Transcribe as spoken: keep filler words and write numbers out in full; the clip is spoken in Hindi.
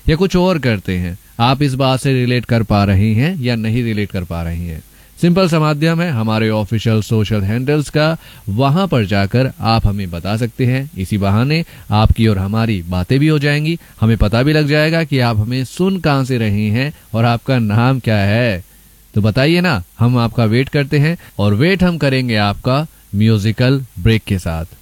या कुछ और करते हैं, आप इस बात से रिलेट कर पा रहे हैं या नहीं रिलेट कर पा रहे हैं। सिंपल सा माध्यम है हमारे ऑफिशियल सोशल हैंडल्स का, वहां पर जाकर आप हमें बता सकते हैं। इसी बहाने आपकी और हमारी बातें भी हो जाएंगी, हमें पता भी लग जाएगा कि आप हमें सुन कहां से रहे हैं और आपका नाम क्या है। तो बताइए ना, हम आपका वेट करते हैं और वेट हम करेंगे आपका म्यूजिकल ब्रेक के साथ।